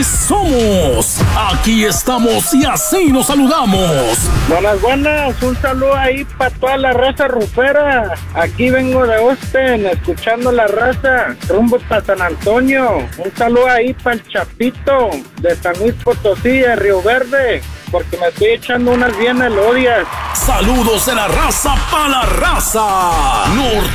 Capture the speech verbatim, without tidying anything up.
así somos. Aquí estamos y así nos saludamos. Buenas, buenas. Un saludo ahí para toda la raza rufera. Aquí vengo de Austin, escuchando la raza. Rumbo para San Antonio. Un saludo ahí para el Chapito de San Luis Potosí, de Río Verde, porque me estoy echando unas bien elodias. Saludos de la raza para la raza. Norte